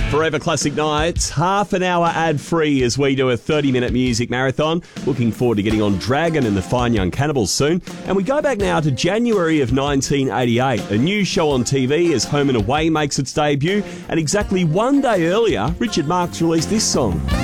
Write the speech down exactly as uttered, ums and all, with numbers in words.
Forever Classic Nights, half an hour ad-free as we do a thirty-minute music marathon. Looking forward to getting on Dragon and the Fine Young Cannibals soon. And we go back now to January of nineteen eighty-eight. A new show on T V as Home and Away makes its debut. And exactly one day earlier, Richard Marx released this song.